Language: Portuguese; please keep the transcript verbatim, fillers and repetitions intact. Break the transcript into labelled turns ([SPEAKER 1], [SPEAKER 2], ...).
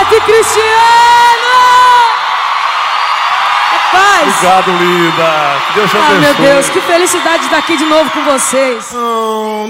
[SPEAKER 1] Renato e Cristiano! Rapaz!
[SPEAKER 2] Obrigado, linda. Deus te abençoe.
[SPEAKER 1] Ah, meu Deus, que felicidade de estar aqui de novo com vocês.
[SPEAKER 2] Não.